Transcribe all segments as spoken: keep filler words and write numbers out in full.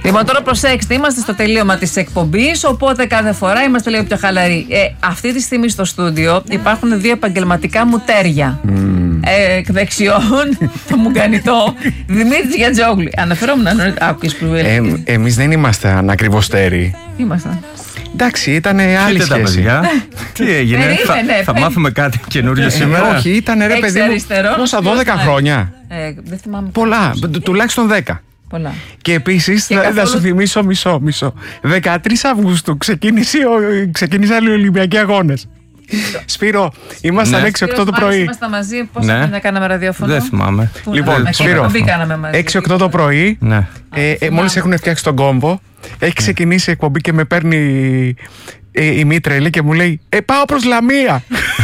Λοιπόν, τώρα προσέξτε, είμαστε στο τελείωμα της εκπομπής, οπότε κάθε φορά είμαστε λίγο πιο χαλαροί. Ε, αυτή τη στιγμή στο στούντιο υπάρχουν δύο επαγγελματικά μουτέρια. Mm. Ε, εκ δεξιών, το μουγκανιτό, Δημήτρης Γιατζόγλου. Αναφερόμουν, άκουγες που ε, Εμείς δεν είμαστε ανακριβοστέροι. Ήμασταν. Εντάξει, ήταν άλλη σχέση. Τι έγινε, θα, θα μάθουμε κάτι καινούριο σήμερα. Όχι, ήταν ρε παιδί μου, πόσα δώδεκα χρόνια. Ε, δεν θυμάμαι. Πολλά, τουλάχιστον δέκα. Πολλά. Και επίσης, θα καθόλου... σου θυμίσω μισό, μισό. δεκατρείς Αυγούστου ξεκίνησαν οι Ολυμπιακοί Αγώνες. Σπύρο, ήμασταν ναι. έξι οκτώ το πρωί. Ήμασταν μαζί, πόσα ναι. χρόνια κάναμε ραδιόφωνο. Δεν θυμάμαι. Λοιπόν, Σπύρο, έξι οκτώ το πρωί, ναι. ε, ε, μόλις έχουν φτιάξει τον κόμβο, έχει ξεκινήσει η εκπομπή και με παίρνει ε, η Μήτρελη και μου λέει «Ε, πάω προς Λαμία».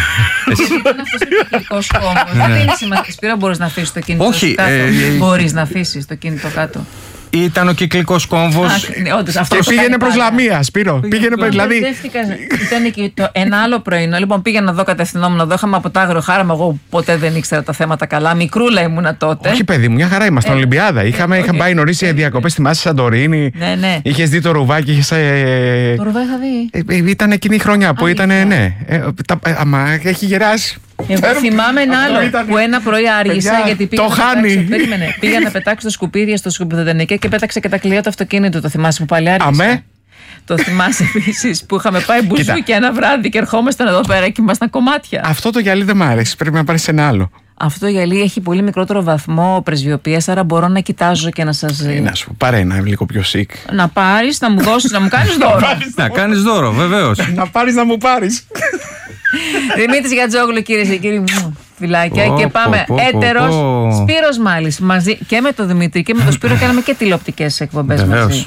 Ήταν αυτός ο κυκλικός κόμβος. Δεν είναι σημαντικό. Σπύρο, μπορείς να αφήσεις το κινητό κάτω. Μπορείς να αφήσεις το κίνητο κάτω. Ήταν ο κυκλικός κόμβος. Και πήγαινε προς Λαμία, Σπύρο. Πήγαινε προς δηλαδή. Ήταν και το ένα άλλο πρωινό. Λοιπόν, πήγαινα εδώ, κατευθυνόμουν εδώ. Είχαμε από τα Άγριο Χάραμα. Εγώ ποτέ δεν ήξερα τα θέματα καλά. Μικρούλα ήμουνα τότε. Όχι, παιδί μου, μια χαρά ήμασταν. Ολυμπιάδα. Είχαμε πάει νωρίς σε διακοπές στη Μάση Σαντορίνη. Ναι, ναι. Είχες δει το ρουβάκι. Το ρουβάκι είχα δει. Ήταν εκείνη η χρονιά που ήταν, ναι. Αμα έχει γεράσει. Εγώ θυμάμαι ένα άλλο που ένα πρωί άργησα γιατί πήγα, το να χάνει. Πετάξω, περίμενε, πήγα να πετάξω τα σκουπίδια στο σκουπιδοτενικέ και πέταξε και τα κλειδιά του αυτοκίνητου. Το θυμάσαι που πάλι άργησα? Αμέ. Το θυμάσαι επίσης που είχαμε πάει μπουζούκι ένα βράδυ και ερχόμασταν εδώ πέρα και ήμασταν κομμάτια. Αυτό το γυαλί δεν μ' άρεσε. Πρέπει να πάρεις ένα άλλο. Αυτό το γυαλί έχει πολύ μικρότερο βαθμό πρεσβειοποίησης, άρα μπορώ να κοιτάζω και να σας. Ε, να σου πάρε ένα λίγο πιο σικ. Να πάρεις, να μου δώσεις, να μου κάνεις δώρο. Να κάνεις δώρο, βεβαίως. Να πάρεις, να μου πάρεις. Δημήτρης Γιατζόγλου, κυρίες και κύριοι μου, φιλάκια. Και πάμε έτερος. Σπύρος Μάλης, μαζί και με τον Δημήτρη και με τον Σπύρο κάναμε και τηλεοπτικές εκπομπές μαζί.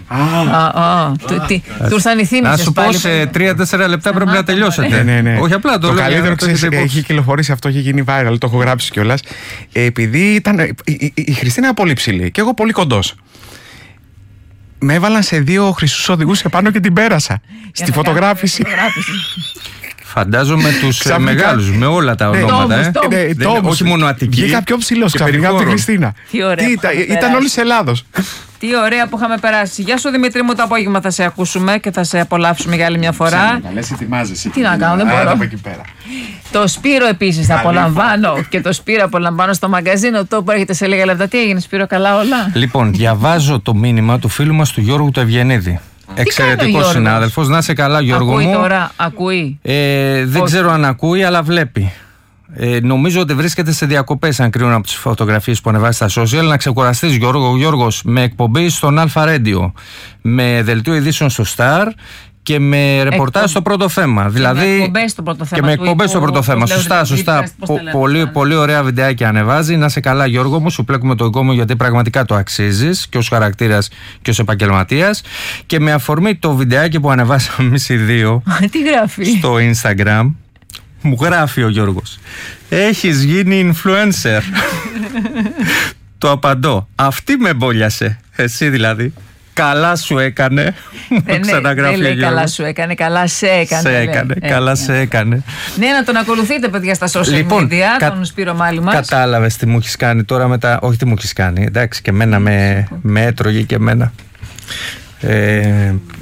Του ήρθαν οι θύμησες. Να σου πω, σε τρία τέσσερα λεπτά πρέπει να τελειώσετε. Όχι απλά το λέω. Το καλύτερο, ξέρεις, έχει κυκλοφορήσει αυτό, έχει γίνει viral, το έχω γράψει κιόλας. Επειδή ήταν η Χριστίνα είναι πολύ ψηλή και εγώ πολύ κοντός. Με έβαλαν σε δύο χρυσούς οδηγούς επάνω και την πέρασα στη φωτογράφηση. Φαντάζομαι τους μεγάλους, με όλα τα ονόματα. Όχι μόνο Αττική. Βγήκα πιο ψηλός ξαφνικά από τη Χριστίνα. Ήταν όλη της Ελλάδος. Τι ωραία που είχαμε περάσει. Γεια σου Δημήτρη μου, το απόγευμα θα σε ακούσουμε και θα σε απολαύσουμε για άλλη μια φορά. Να λες, ετοιμάζεσαι. Τι να κάνω, δεν μπορώ. Το Σπύρο επίσης θα απολαμβάνω και το Σπύρο απολαμβάνω στο μαγκαζίνο το που έρχεται σε λίγα λεπτά. Τι έγινε Σπύρο, καλά όλα? Λοιπόν, διαβάζω το μήνυμα του φίλου μας του Γιώργου του Ευγενίδη. Εξαιρετικός συνάδελφος. Να σε καλά, Γιώργο ακούει μου. Ακούει τώρα, ακούει. Ε, δεν Πώς? ξέρω αν ακούει, αλλά βλέπει. Ε, νομίζω ότι βρίσκεται σε διακοπές, αν κρίνουν από τις φωτογραφίες που ανεβάζει στα social. Να ξεκουραστείς, Γιώργο. Ο Γιώργος με εκπομπή στον Αλφα Radio, με δελτίο ειδήσεων στο Star και με ρεπορτάζ Εκπο... στο πρώτο θέμα. Και δηλαδή, με εκπομπές στο πρώτο θέμα. Και με εκπομπές στο πρώτο θέμα. Σωστά, σωστά. Πολύ, πολύ ωραία βιντεάκια ανεβάζει. Να σε καλά, Γιώργο μου. Σου πλέκουμε το δικό μου γιατί πραγματικά το αξίζεις και ως χαρακτήρας και ως επαγγελματίας. Και με αφορμή το βιντεάκι που ανεβάσαμε εμείς οι δύο Τι γράφει? στο Instagram. Μου γράφει ο Γιώργος, έχεις γίνει influencer. Το απαντώ, αυτή με μπόλιασε. Εσύ δηλαδή. Καλά σου έκανε. Δεν λέει καλά σου έκανε, καλά σε έκανε. Σε έκανε, λέει. καλά ε, σε ναι. έκανε. Ναι, να τον ακολουθείτε παιδιά στα social λοιπόν, media, κα... τον Σπύρο Μάλι μας. Κατάλαβες τι μου έχεις κάνει τώρα μετά. Όχι τι μου έχεις κάνει, εντάξει, και εμένα με, με έτρωγε και εμένα. Ε,